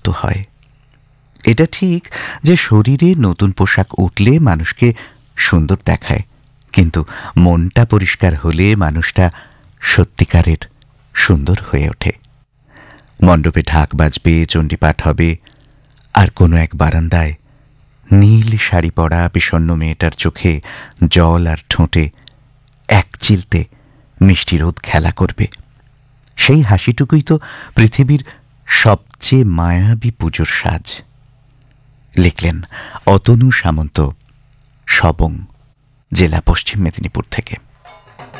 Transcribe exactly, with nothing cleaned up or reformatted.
মুক্ত হয়। এটা ঠিক যে শরীরে নতুন পোশাক উঠলে মানুষকে সুন্দর দেখায়, কিন্তু মনটা পরিষ্কার হলে মানুষটা সত্যিকারের সুন্দর হয়ে ওঠে। মণ্ডপে ঢাক বাজবে, চণ্ডীপাঠ হবে, আর কোনো এক বারান্দায় নীল শাড়ি পরা বিষণ্ণ মেয়েটার চোখে জল আর ঠোঁটে এক চিলতে মিষ্টি রোদ খেলা করবে। সেই হাসিটুকুই তো পৃথিবীর সবচেয়ে মায়াবী পুজোর সাজ। লিখলেন অতনু সামন্ত, সবং, জেলা পশ্চিম মেদিনীপুর থেকে।